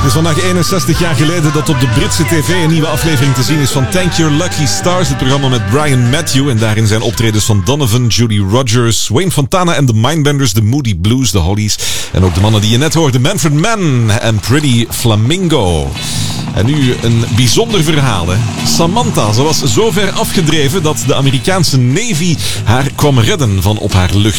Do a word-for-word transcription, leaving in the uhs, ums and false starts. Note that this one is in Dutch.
Het is vandaag eenenzestig jaar geleden dat op de Britse tv een nieuwe aflevering te zien is van Thank Your Lucky Stars, het programma met Brian Matthew. En daarin zijn optredens van Donovan, Judy Rogers, Wayne Fontana en de Mindbenders, de Moody Blues, de Hollies. En ook de mannen die je net hoorde, Manfred Mann en Pretty Flamingo. En nu een bijzonder verhaal. Hè? Samantha, ze was zo ver afgedreven dat de Amerikaanse Navy haar kwam redden van op haar lucht.